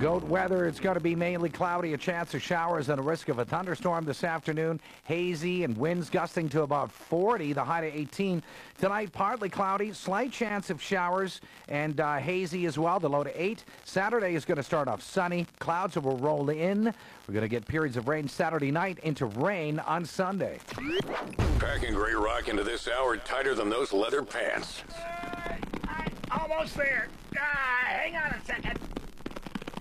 Goat weather, it's going to be mainly cloudy, a chance of showers and a risk of a thunderstorm this afternoon. Hazy and winds gusting to about 40, the high to 18. Tonight, partly cloudy, slight chance of showers and hazy as well, the low to 8. Saturday is going to start off sunny. Clouds will roll in. We're going to get periods of rain Saturday night into rain on Sunday. Packing Grey Rock into this hour tighter than those leather pants. Almost there. Hang on a second.